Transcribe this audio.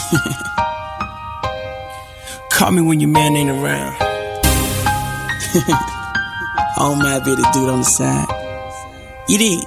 Call me when your man ain't around. I don't mind being the dude on the side. You did.